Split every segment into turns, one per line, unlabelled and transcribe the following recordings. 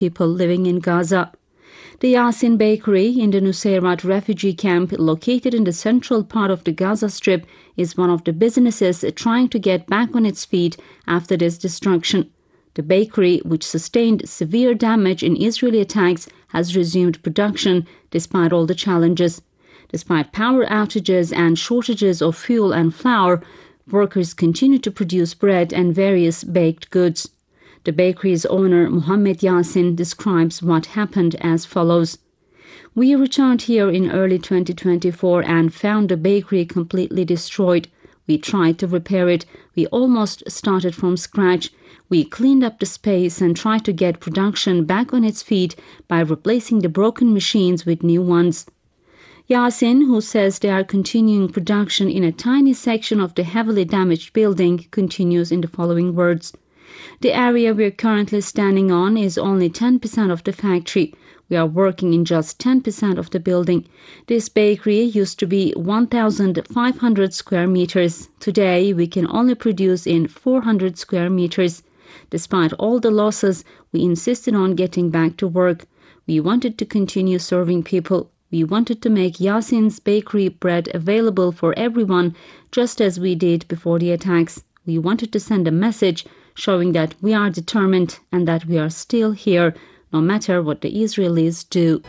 people living in Gaza. The Yasin Bakery in the Nusayrat refugee camp, located in the central part of the Gaza Strip, is one of the businesses trying to get back on its feet after this destruction. The bakery, which sustained severe damage in Israeli attacks, has resumed production despite all the challenges. Despite power outages and shortages of fuel and flour, workers continue to produce bread and various baked goods. The bakery's owner, Mohammed Yasin, describes what happened as follows. "We returned here in early 2024 and found the bakery completely destroyed. We tried to repair it. We almost started from scratch. We cleaned up the space and tried to get production back on its feet by replacing the broken machines with new ones." Yasin, who says they are continuing production in a tiny section of the heavily damaged building, continues in the following words. "The area we're currently standing on is only 10% of the factory. We are working in just 10% of the building. This bakery used to be 1,500 square meters. Today, we can only produce in 400 square meters. Despite all the losses, we insisted on getting back to work. We wanted to continue serving people. We wanted to make Yasin's bakery bread available for everyone, just as we did before the attacks. We wanted to send a message showing that we are determined and that we are still here, no matter what the Israelis do."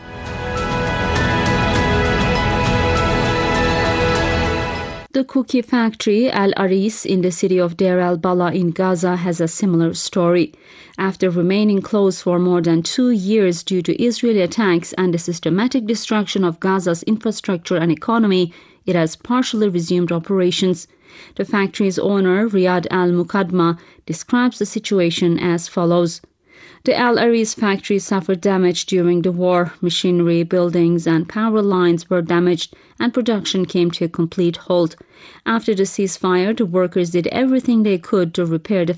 The cookie factory Al Aris in the city of Deir al-Balah in Gaza has a similar story. After remaining closed for more than 2 years due to Israeli attacks and the systematic destruction of Gaza's infrastructure and economy, it has partially resumed operations. The factory's owner, Riyad al-Muqaddma, describes the situation as follows. The Al Aris factory suffered damage during the war. Machinery, buildings, and power lines were damaged, and production came to a complete halt. After the ceasefire, the workers did everything they could to repair the